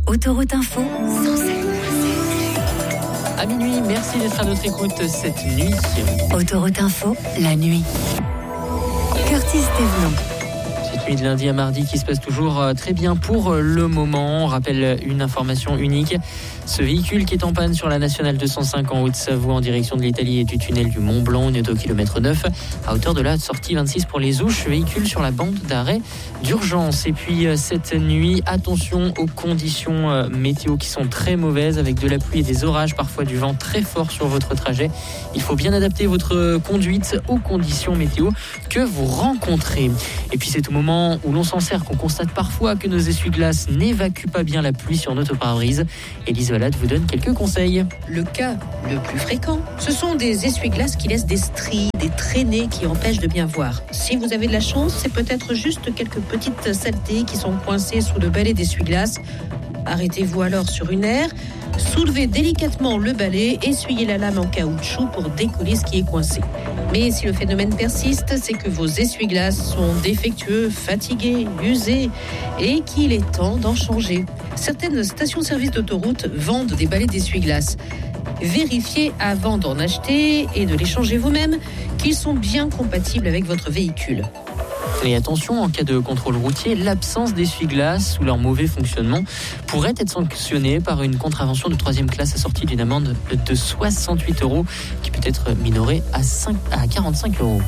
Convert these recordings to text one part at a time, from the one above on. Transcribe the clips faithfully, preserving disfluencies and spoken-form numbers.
Autoroute Info, cent sept. À minuit, merci d'être à notre écoute cette nuit. Autoroute Info, la nuit. Curtis Thévenot. Cette nuit de lundi à mardi qui se passe toujours très bien pour le moment. On rappelle une information unique. Ce véhicule qui est en panne sur la nationale deux cent cinq en Haute-Savoie en direction de l'Italie et du tunnel du Mont-Blanc, on est au kilomètre neuf à hauteur de la sortie vingt-six pour les Ouches. Véhicule sur la bande d'arrêt d'urgence. Et puis cette nuit, attention aux conditions météo qui sont très mauvaises avec de la pluie et des orages, parfois du vent très fort sur votre trajet. Il faut bien adapter votre conduite aux conditions météo que vous rencontrez. Et puis c'est au moment où l'on s'en sert qu'on constate parfois que nos essuie-glaces n'évacuent pas bien la pluie sur notre pare-brise. Élise Valade vous donne quelques conseils. Le cas le plus fréquent, ce sont des essuie-glaces qui laissent des stries, des traînées qui empêchent de bien voir. Si vous avez de la chance, c'est peut-être juste quelques petites saletés qui sont coincées sous le balai d'essuie-glace. Arrêtez-vous alors sur une aire, soulevez délicatement le balai, essuyez la lame en caoutchouc pour décoller ce qui est coincé. Mais si le phénomène persiste, c'est que vos essuie-glaces sont défectueux, fatigués, usés et qu'il est temps d'en changer. Certaines stations-service d'autoroute vendent des balais d'essuie-glaces. Vérifiez avant d'en acheter et de les changer vous-même qu'ils sont bien compatibles avec votre véhicule. Et attention, en cas de contrôle routier, l'absence d'essuie-glaces ou leur mauvais fonctionnement pourrait être sanctionnée par une contravention de troisième classe assortie d'une amende de soixante-huit euros qui peut être minorée à, cinq, à quarante-cinq euros.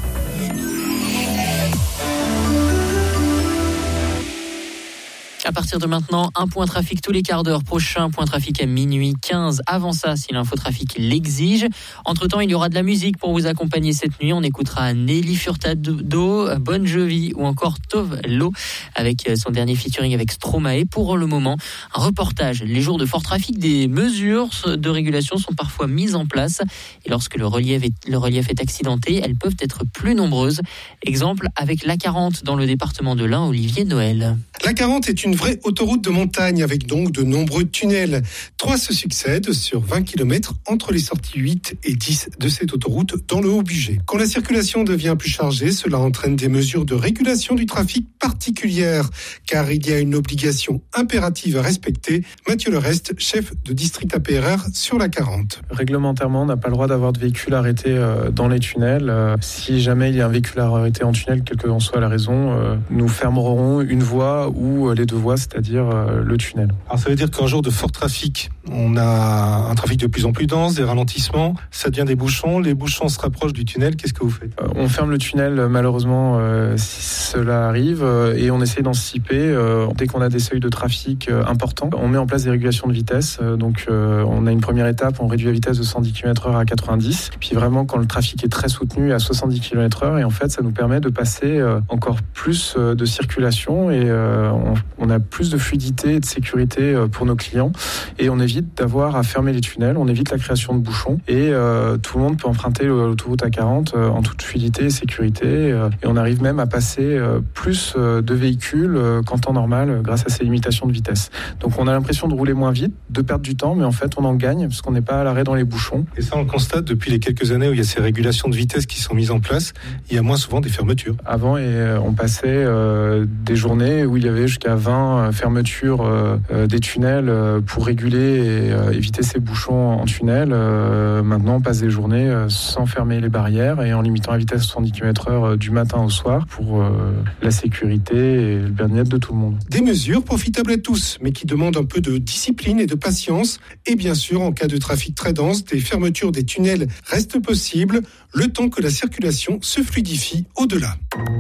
À partir de maintenant, un point trafic tous les quarts d'heure. Prochain point trafic à minuit quinze. Avant ça, si l'infotrafic l'exige. Entre-temps, il y aura de la musique pour vous accompagner cette nuit. On écoutera Nelly Furtado, Bon Jovi ou encore Tove Lo avec son dernier featuring avec Stromae. Pour le moment, un reportage. Les jours de fort trafic, des mesures de régulation sont parfois mises en place. Et lorsque le relief est, le relief est accidenté, elles peuvent être plus nombreuses. Exemple avec l'A quarante dans le département de l'Ain, Olivier Noël. L'A quarante est une Une vraie autoroute de montagne avec donc de nombreux tunnels. Trois se succèdent sur vingt kilomètres entre les sorties huit et dix de cette autoroute dans le Haut-Bugey. Quand la circulation devient plus chargée, cela entraîne des mesures de régulation du trafic particulières, car il y a une obligation impérative à respecter. Mathieu Lerest, chef de district A P R R sur l'A quarante. Réglementairement, on n'a pas le droit d'avoir de véhicules arrêtés dans les tunnels. Si jamais il y a un véhicule arrêté en tunnel, quelle que soit la raison, nous fermerons une voie ou les deux voies, c'est-à-dire euh, le tunnel. Alors ça veut dire qu'en jour de fort trafic, on a un trafic de plus en plus dense, des ralentissements, ça devient des bouchons, les bouchons se rapprochent du tunnel, qu'est-ce que vous faites ? euh, On ferme le tunnel malheureusement euh, si cela arrive euh, et on essaie d'anticiper. Euh, dès qu'on a des seuils de trafic euh, importants, on met en place des régulations de vitesse. Euh, donc euh, on a une première étape, on réduit la vitesse de cent dix kilomètres heure à quatre-vingt-dix. Puis vraiment quand le trafic est très soutenu à soixante-dix kilomètres heure, et en fait ça nous permet de passer euh, encore plus euh, de circulation et euh, on, on a plus de fluidité et de sécurité pour nos clients et on évite d'avoir à fermer les tunnels, on évite la création de bouchons et euh, tout le monde peut emprunter l'autoroute A quarante euh, en toute fluidité et sécurité euh, et on arrive même à passer euh, plus euh, de véhicules euh, qu'en temps normal euh, grâce à ces limitations de vitesse. Donc on a l'impression de rouler moins vite, de perdre du temps, mais en fait on en gagne parce qu'on n'est pas à l'arrêt dans les bouchons. Et ça on le constate depuis les quelques années où il y a ces régulations de vitesse qui sont mises en place, il y a moins souvent des fermetures. Avant et, euh, on passait euh, des journées où il y avait jusqu'à vingt fermeture euh, euh, des tunnels euh, pour réguler et euh, éviter ces bouchons en tunnel. Euh, maintenant, on passe des journées euh, sans fermer les barrières et en limitant la vitesse à soixante-dix kilomètres heure euh, du matin au soir pour euh, la sécurité et le bien-être de tout le monde. Des mesures profitables à tous, mais qui demandent un peu de discipline et de patience. Et bien sûr, en cas de trafic très dense, des fermetures des tunnels restent possibles, le temps que la circulation se fluidifie au-delà.